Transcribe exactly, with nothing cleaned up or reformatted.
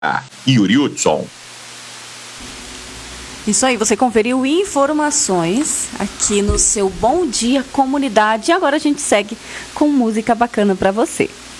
Yuri Hudson. Isso aí, você conferiu informações aqui no seu Bom Dia Comunidade. E agora a gente segue com música bacana para você.